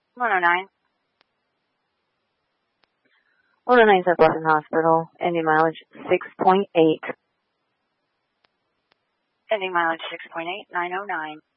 109. 109 South Boston Hospital, ending mileage 6.8. Ending mileage 6.8, 909.